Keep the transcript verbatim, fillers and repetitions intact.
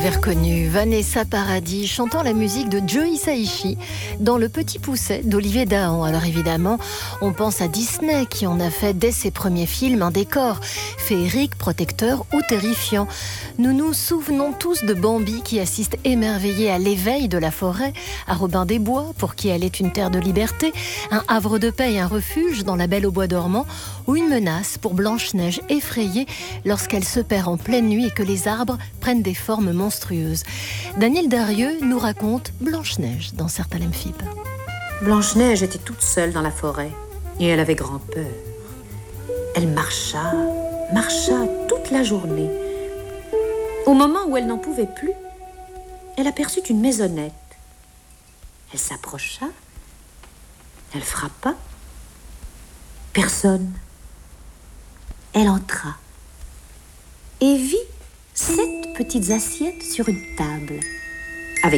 l'avez reconnue, Vanessa Paradis, chantant la musique de Joe Hisaishi dans Le Petit Poucet d'Olivier Dahan. Alors évidemment, on pense à Disney qui en a fait dès ses premiers films un décor féerique, protecteur ou terrifiant. Nous nous souvenons tous de Bambi qui assiste émerveillé à l'éveil de la forêt, à Robin des Bois pour qui elle est une terre de liberté, un havre de paix et un refuge dans La Belle au bois dormant, ou une menace pour Blanche-Neige effrayée lorsqu'elle se perd en pleine nuit et que les arbres prennent des formes monstrueuses. Daniel Darieux nous raconte Blanche-Neige dans Certains Lemphib. Blanche-Neige était toute seule dans la forêt et elle avait grand peur. Elle marcha, marcha toute la journée. Au moment où elle n'en pouvait plus, elle aperçut une maisonnette. Elle s'approcha, elle frappa. Personne. Elle entra et vit sept petites assiettes sur une table.